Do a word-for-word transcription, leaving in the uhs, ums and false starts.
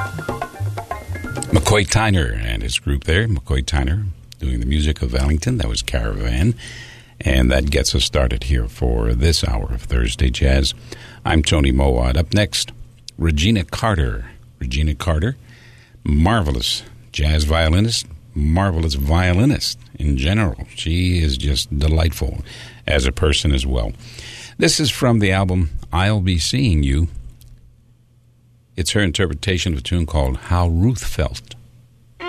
McCoy Tyner and his group there. McCoy Tyner doing the music of Ellington. That was Caravan. And that gets us started here for this hour of Thursday Jazz. I'm Tony Mowat. Up next, Regina Carter. Regina Carter, marvelous jazz violinist, marvelous violinist in general. She is just delightful as a person as well. This is from the album I'll Be Seeing You. It's her interpretation of a tune called How Ruth Felt.